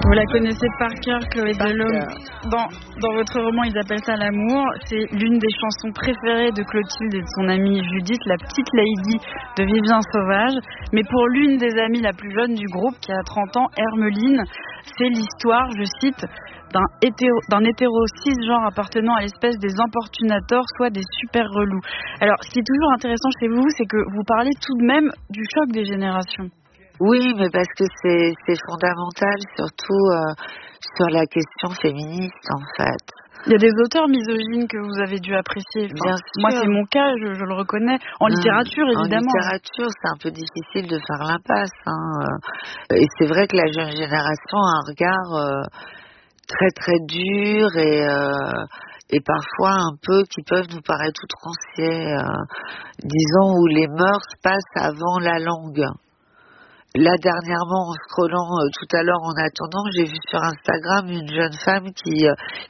Vous la connaissez par cœur, Chloé Delhomme. Par Dans votre roman, ils appellent ça l'amour. C'est l'une des chansons préférées de Clotilde et de son amie Judith, la petite Lady de Vivien Sauvage. Mais pour l'une des amies la plus jeune du groupe, qui a 30 ans, Hermeline, c'est l'histoire, je cite, d'un hétéro cisgenre appartenant à l'espèce des importunateurs, soit des super relous. Alors, ce qui est toujours intéressant chez vous, c'est que vous parlez tout de même du choc des générations. Oui, mais parce que c'est fondamental, surtout sur la question féministe, en fait. Il y a des auteurs misogynes que vous avez dû apprécier. Bien moi, sûr. c'est mon cas, je le reconnais. En littérature, évidemment. En littérature, c'est un peu difficile de faire l'impasse. Et c'est vrai que la jeune génération a un regard très très dur et parfois un peu qui peuvent nous paraître outranciers. Disons où les mœurs passent avant la langue. Là, dernièrement, en scrollant tout à l'heure en attendant, j'ai vu sur Instagram une jeune femme qui